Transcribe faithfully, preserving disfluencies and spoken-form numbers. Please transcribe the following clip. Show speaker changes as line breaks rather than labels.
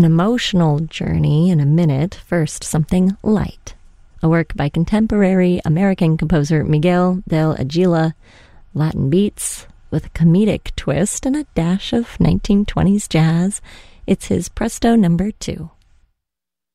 an emotional journey in a minute. First, something light. A work by contemporary American composer Miguel del Aguila, Latin beats with a comedic twist and a dash of nineteen twenties jazz. It's his Presto number two.